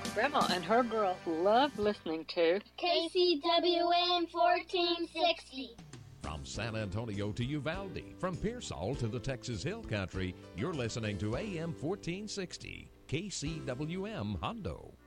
Grandma and her girls love listening to KCWM 1460. From San Antonio to Uvalde, from Pearsall to the Texas Hill Country, you're listening to AM 1460, KCWM Hondo.